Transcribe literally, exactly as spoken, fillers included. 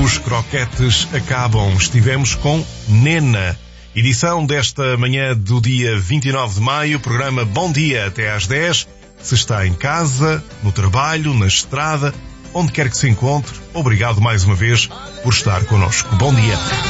Os croquetes acabam. Estivemos com Nena. Edição desta manhã do dia vinte e nove de maio. Programa Bom Dia até às dez. Se está em casa, no trabalho, na estrada, onde quer que se encontre, obrigado mais uma vez por estar connosco. Bom dia.